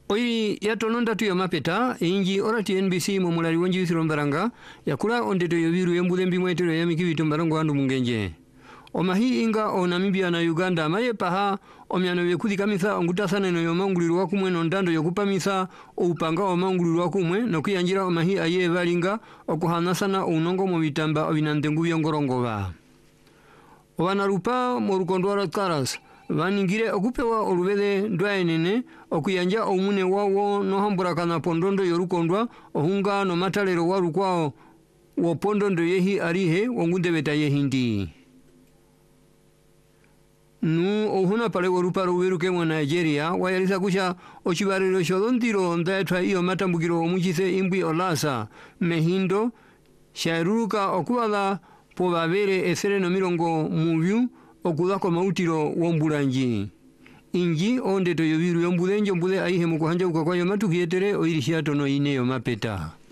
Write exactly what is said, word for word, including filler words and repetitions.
Oiri ya tononda tu ya mapeta, inji orati N B C momulari wanji usirombaranga, ya kula ondeto yobiru yembude mbimwetero ya mikibitu mbarango andu mungenje. Omahi inga o Namibia na Uganda maye paha omyano yekudi kamisa ongutasana no yomanguliro wakumwe no ndando yokupamisa upanga omanguliro wakumwe no kuyanjira omahi aye balinga okuhanasana unongo mu bitamba obinandengu byongorongova. Obanarupa mu rukondo rwa Karas vaningire okupewa olubede ndwaenene okuyanja omune wawo no hamburakana pondondo yorukondwa ohunga no matalero warukwao wo pondondo yehi arihe wongunde beta yehindi. Nu ohuna pale waruparo wiruke mu Nigeria wayalisa kusha ochibariro shodondiro ndaetwa iyo matambukiro omuchise imbi olasa mehindo shairuka okuwala po babere esere no mirongo mubyu okudako mautiro wombulanji inji onde to yobiru yombulenjo mbule aihe mukuhanja ukakwayo matukietere oirishia tono ine yo mapeta.